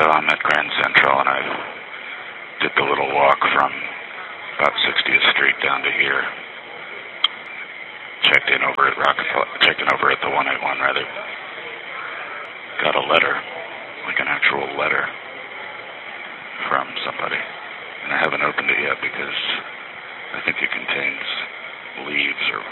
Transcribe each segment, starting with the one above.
I'm at Grand Central, and I did the little walk from about 60th Street down to here. Checked in over at the 181, rather. Got a letter, like an actual letter from somebody, and I haven't opened it yet because I think it contains leaves or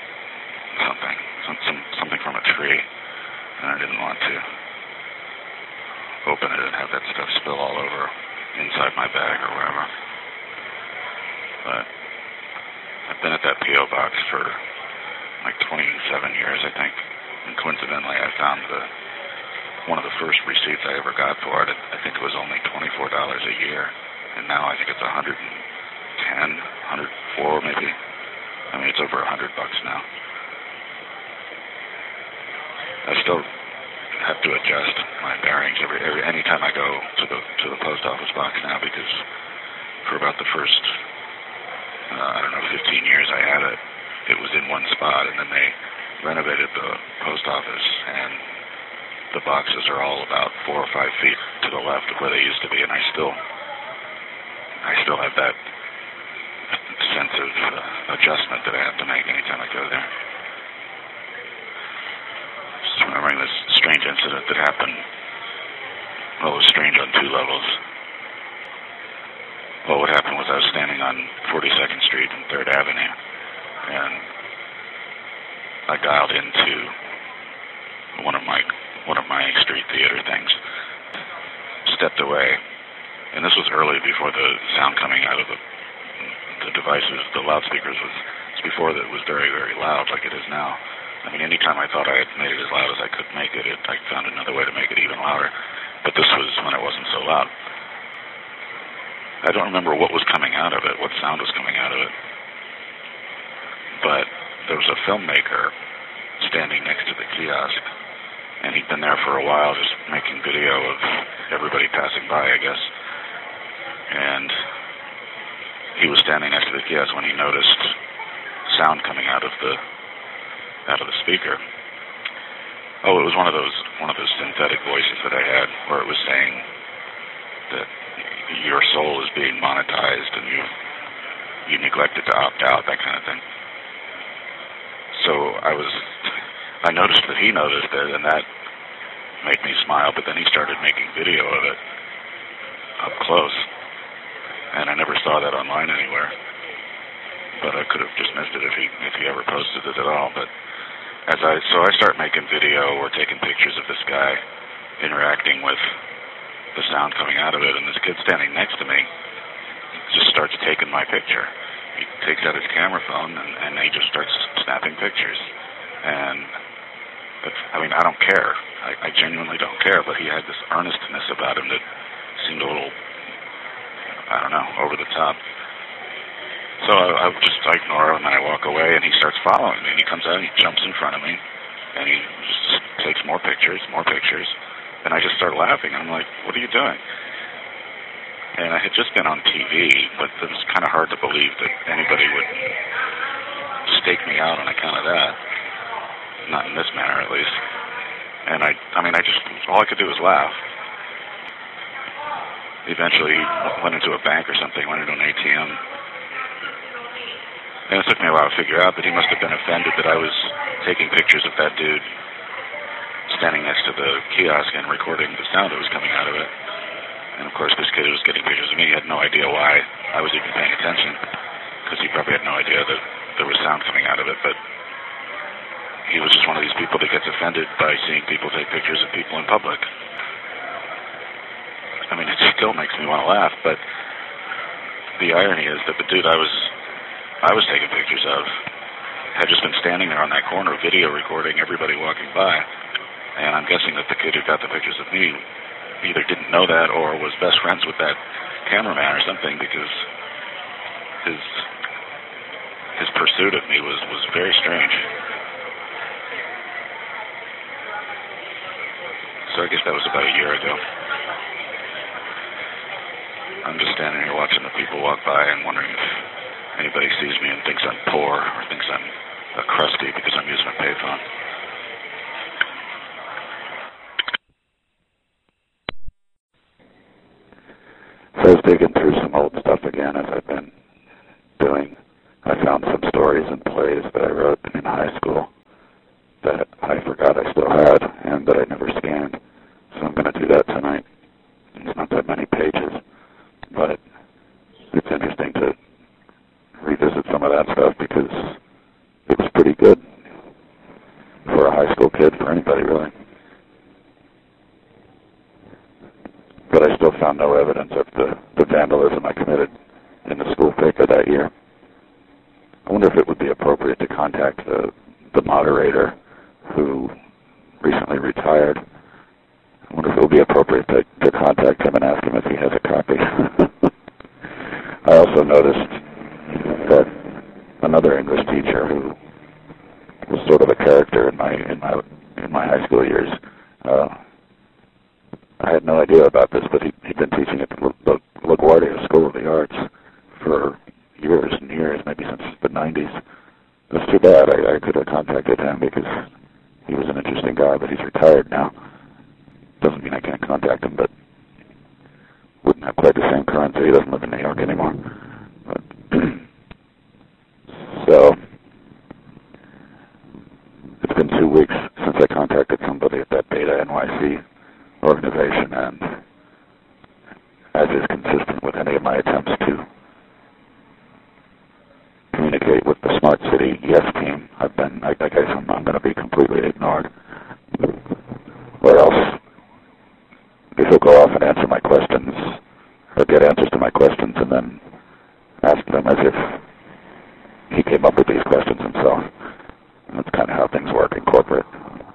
something from a tree, and I didn't want to open it and have that stuff spill all over inside my bag or wherever. But I've been at that P.O. box for like 27 years, I think, and coincidentally I found one of the first receipts I ever got for it. I think it was only $24 a year, and now I think it's $110, $104 maybe. I mean, it's over $100 now. I still have to adjust my bearings any time I go to the post office box now, because for about the first 15 years I had it, it was in one spot, and then they renovated the post office, and the boxes are all about 4 or 5 feet to the left of where they used to be, and I still have that sense of adjustment that I have to make anytime I go there. Just remembering this strange incident that happened. Well, it was strange on 2 levels. Well, what happened was I was standing on 42nd Street and 3rd Avenue, and I dialed into one of my street theater things, stepped away, and this was early before the sound coming out of the devices, the loudspeakers, was before that it was very, very loud like it is now. I mean, anytime I thought I had made it as loud as I could make it, I found another way to make it even louder, but this was when it wasn't so loud. I don't remember what was coming out of it, what sound was coming out of it, but there was a filmmaker standing next to the kiosk, and he'd been there for a while just making video of everybody passing by, I guess. And he was standing next to the kiosk when he noticed sound coming out of the speaker. Oh, it was one of those synthetic voices that I had, where it was saying that your soul is being monetized and you neglected to opt out, that kind of thing. So I noticed that he noticed it, and that made me smile, but then he started making video of it up close, and I never saw that online anywhere, but I could have just missed it if he ever posted it at all. But so I start making video or taking pictures of this guy interacting with the sound coming out of it, and this kid standing next to me just starts taking my picture. He takes out his camera phone, and he just starts snapping pictures. And I don't care. I genuinely don't care, but he had this earnestness about him that seemed a little, over the top. So I ignore him, and I walk away, and he starts following me, and he comes out, and he jumps in front of me, and he just takes more pictures, and I just start laughing. I'm like, what are you doing? And I had just been on TV, but it was kind of hard to believe that anybody would stake me out on account of that. Not in this manner, at least. And all I could do was laugh. Eventually, he went into a bank or something, went into an ATM. And it took me a while to figure out that he must have been offended that I was taking pictures of that dude standing next to the kiosk and recording the sound that was coming out of it. And of course, this kid who was getting pictures of me had no idea why I was even paying attention, because he probably had no idea that there was sound coming out of it. But he was just one of these people that gets offended by seeing people take pictures of people in public. I mean, it still makes me want to laugh, but the irony is that the dude I was taking pictures of had just been standing there on that corner video recording everybody walking by. And I'm guessing that the kid who got the pictures of me either didn't know that or was best friends with that cameraman or something, because his pursuit of me was very strange. So I guess that was about a year ago. I'm just standing here watching the people walk by and wondering if anybody sees me and thinks I'm poor or thinks I'm a crusty because I'm using a payphone. So I was digging through some old stuff again, as I've been doing. I found some stories and plays that I wrote in high school that I forgot I still had and that I never scanned. So I'm going to do that tonight. It's not that many pages, but it's interesting to revisit some of that stuff because it was pretty good for a high school kid, for anybody really. But I still found no evidence of the vandalism I committed in the school paper that year. I wonder if it would be appropriate to contact the moderator who recently retired. I wonder if it would be appropriate to contact him and ask him if he has a copy. I also noticed that another English teacher who was sort of a character in my high school years, I had no idea about this, but he'd been teaching at the LaGuardia School of the Arts for years and years, maybe since the 90s. It was too bad. I could have contacted him because he was an interesting guy, but he's retired now. Doesn't mean I can't contact him, but wouldn't have quite the same currency. He doesn't live in New York anymore. But so it's been 2 weeks since I contacted somebody at that Beta NYC organization, and as is consistent with any of my attempts to communicate with the Smart City Yes team, I guess I'm going to be completely ignored. Or else, if he'll go off and answer my questions, or get answers to my questions, and then ask them as if he came up with these questions himself. And that's kind of how things work in corporate.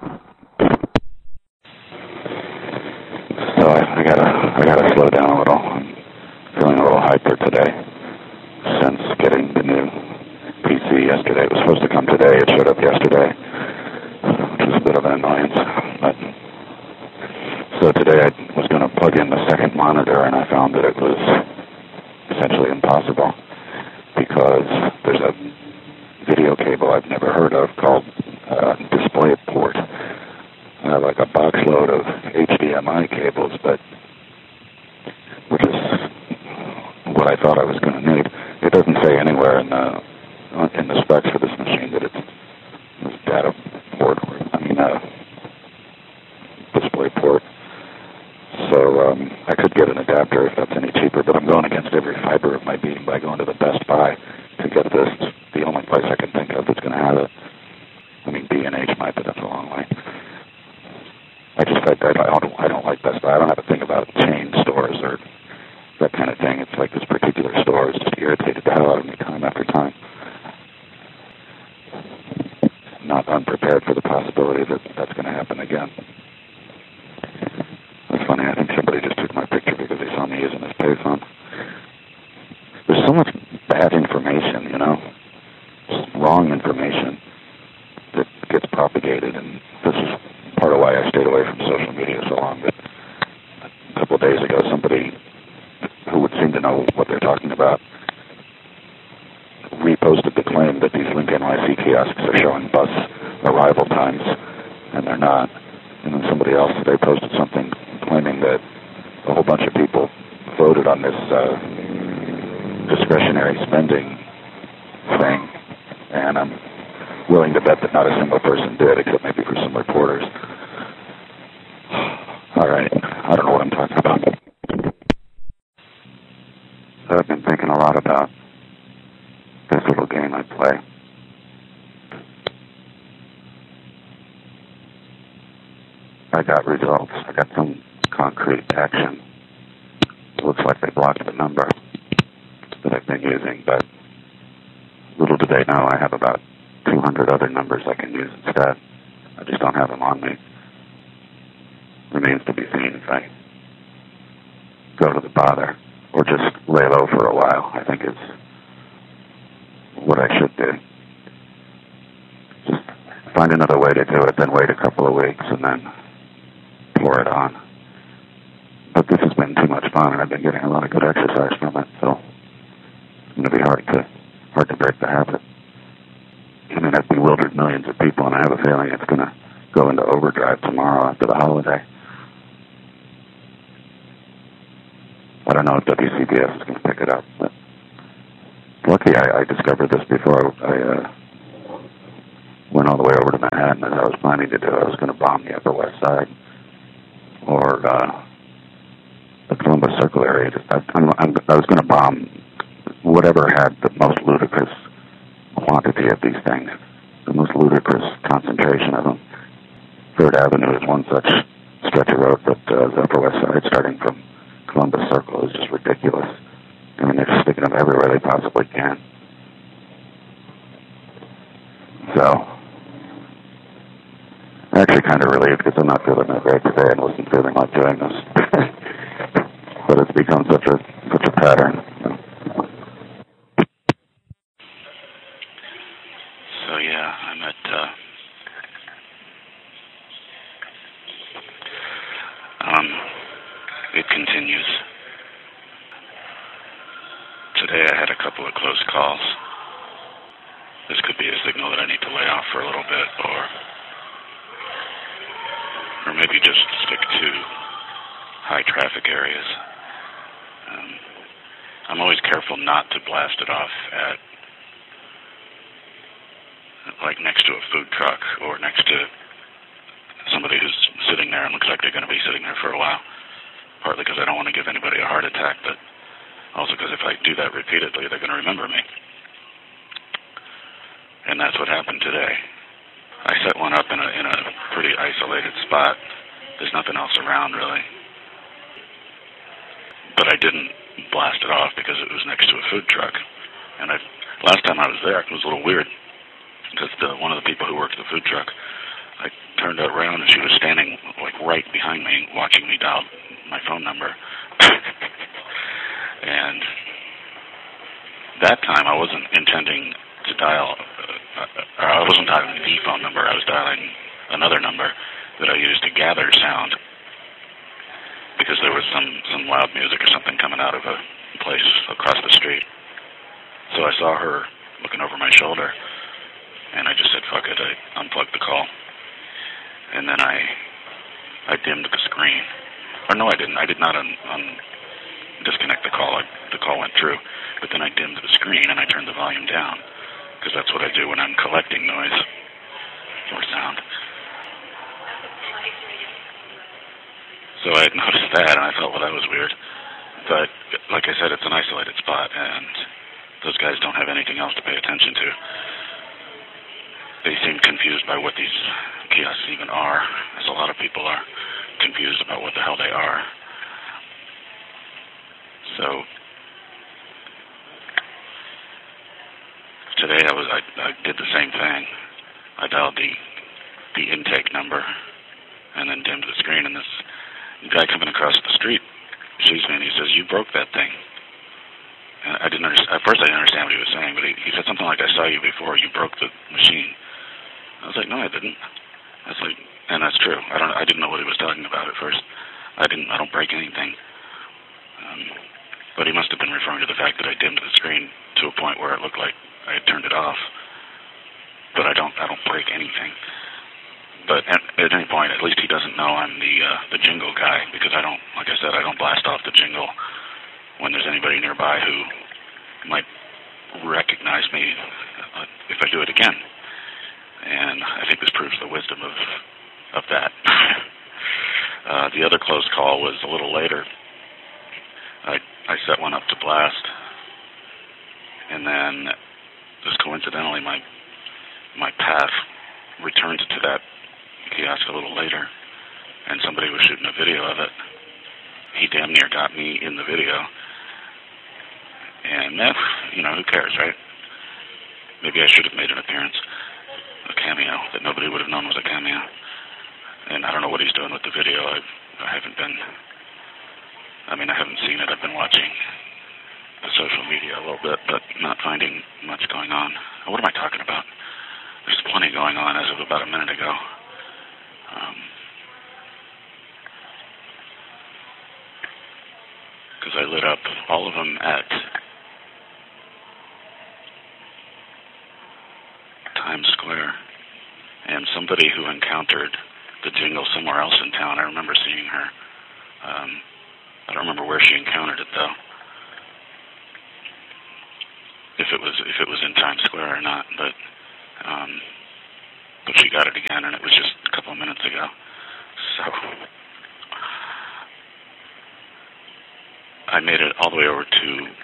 So I gotta slow down a little. I'm feeling a little hyper today since getting the new PC yesterday. It was supposed to come today. It showed up yesterday, which was a bit of an annoyance. But so today I was going to plug in the second monitor, and I found that it was essentially impossible because there's a video cable I've never heard of called DisplayPort. Like a box load of HDMI cables, but which is what I thought I was going to need. It doesn't say anywhere in the specs for this machine that it's data port, display port. So I could get an adapter if that's any cheaper, but I'm going against every fiber of my being by going to the Best Buy to get this. It's the only place I can think of that's going to have it. I mean, B&H might, but that's a long way. I don't like Best Buy. I don't have a thing about chain stores or that kind of thing. It's like this particular store is just irritated the hell out of me time after time. Not unprepared for the possibility that that's going to happen again. That's funny. I think somebody just took my picture because they saw me using this payphone. There's so much bad information, just wrong information that gets propagated, and this is part of why I stayed away from social media so long. But a couple of days ago, somebody who would seem to know what they're talking about reposted the claim that these Link NYC kiosks are showing bus arrival times, and they're not. And then somebody else, they posted something claiming that a whole bunch of people voted on this discretionary spending thing, and I'm willing to bet that not a single person did, except maybe for some reporters. All right, I don't know what I'm talking about. So I've been thinking a lot about this little game I play. I got results. I got some concrete action. It looks like they blocked the number that I've been using, but little do they know I have about 200 other numbers I can use instead. I just don't have them on me. Remains to be seen if I go to the bother or just lay low for a while, I think is what I should do. Just find another way to do it, then wait a couple of weeks and then pour it on. But this has been too much fun, and I've been getting a lot of good exercise from it, so it's going to be hard to break the habit. I mean, I've bewildered millions of people, and I have a feeling it's going to go into overdrive tomorrow after the holiday. I don't know if WCBS is going to pick it up. But lucky I discovered this before I went all the way over to Manhattan, as I was planning to do. I was going to bomb the Upper West Side or the Columbus Circle area. I was going to bomb whatever had the most ludicrous quantity of these things, the most ludicrous concentration of them. Third Avenue is one such stretch of road, but the Upper West Side, starting from Columbus Circle, is just ridiculous. I mean, they're just sticking them everywhere they possibly can. So, I'm actually kind of relieved because I'm not feeling that great today and wasn't feeling like doing this. But it's become such a pattern. So yeah, I'm at it continues. Today I had a couple of close calls. This could be a signal that I need to lay off for a little bit, or maybe just stick to high traffic areas. I'm always careful not to blast it off at, like, next to a food truck or next to somebody who's sitting there and looks like they're going to be sitting there for a while. Partly because I don't want to give anybody a heart attack, but also because if I do that repeatedly, they're going to remember me. And that's what happened today. I set one up in a pretty isolated spot. There's nothing else around, really. But I didn't blast it off because it was next to a food truck. And last time I was there, it was a little weird because one of the people who worked at the food truck, I turned around and she was standing like right behind me, watching me dial my phone number. And that time I wasn't intending to dial, I wasn't dialing the phone number, I was dialing another number that I used to gather sound because there was some loud music or something coming out of a place across the street. So I saw her looking over my shoulder, and I just said, fuck it, I unplugged the call. And then I dimmed the screen. Or no, I didn't. I did not disconnect the call. The call went through. But then I dimmed the screen and I turned the volume down, because that's what I do when I'm collecting noise or sound. So I had noticed that, and I thought, well, that was weird. But like I said, it's an isolated spot, and those guys don't have anything else to pay attention to. They seem confused by what these kiosks even are, as a lot of people are confused about what the hell they are. So today I did the same thing. I dialed the intake number and then dimmed the screen, and this guy coming across the street sees me and he says, "You broke that thing." And I didn't understand. At first I didn't understand what he was saying, but he said something like, "I saw you before. You broke the machine." I was like, "No, I didn't." I was like, and that's true. I didn't know what he was talking about at first. I don't break anything. But he must have been referring to the fact that I dimmed the screen to a point where it looked like I had turned it off. But I don't break anything. But at any point, at least he doesn't know I'm the jingle guy, because like I said, I don't blast off the jingle when there's anybody nearby who might recognize me if I do it again. And I think this proves the wisdom of that. The other close call was a little later. I set one up to blast, and then just coincidentally my path returned to that kiosk a little later, and somebody was shooting a video of it. He damn near got me in the video. And who cares, right? Maybe I should have made an appearance, a cameo that nobody would have known was a cameo. And I don't know what he's doing with the video. I haven't seen it. I've been watching the social media a little bit, but not finding much going on. What am I talking about? There's plenty going on as of about a minute ago. Because I lit up all of them at Times Square, and somebody who encountered the jingle somewhere else in town, I remember seeing her. I don't remember where where she encountered it, though. If it was in Times Square or not, but she got it again, and it was just a couple of minutes ago. So I made it all the way over to